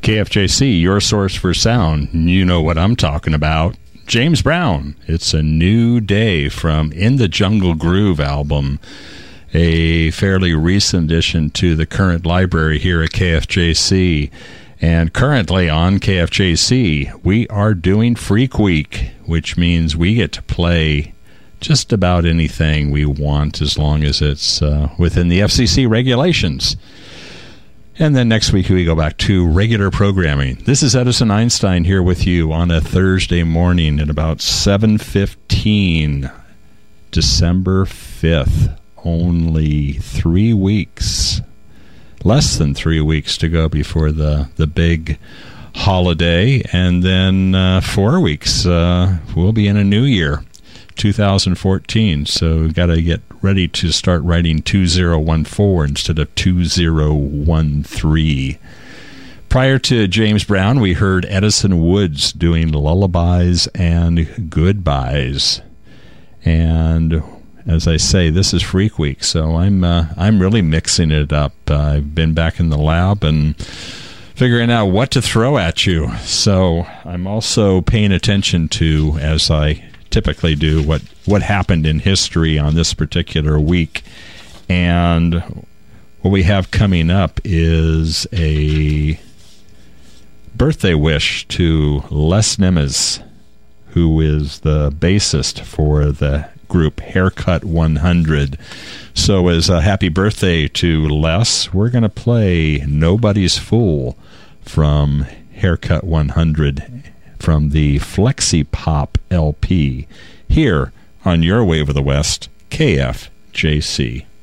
KFJC, your source for sound. You know what I'm talking about. James Brown, It's a New Day from In the Jungle Groove album, a fairly recent addition to the current library here at KFJC. And currently on KFJC, we are doing Freak Week, which means we get to play just about anything we want as long as it's within the FCC regulations. And then next week we go back to regular programming. This is Edison Einstein here with you on a Thursday morning at about 7:15, December 5th. Only 3 weeks, less than 3 weeks to go before the big holiday. And then 4 weeks, we'll be in a new year, 2014. So we've got to get ready to start writing 2014 instead of 2013. Prior to James Brown, we heard Edison Woods doing Lullabies and Goodbyes. And as I say, this is Freak Week, so I'm really mixing it up. I've been back in the lab and figuring out what to throw at you. So I'm also paying attention to, as I typically do, what happened in history on this particular week. And what we have coming up is a birthday wish to Les Nemes, who is the bassist for the group Haircut 100. So as a happy birthday to Les, we're going to play Nobody's Fool from Haircut 100 from the Flexi Pop LP here on Your Wave of the West, KFJC.